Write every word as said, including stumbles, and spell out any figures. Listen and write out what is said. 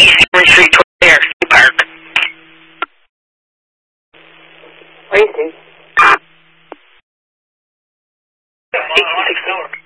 East Cameron Street, Air State Park. What do you think? eighteen sixty.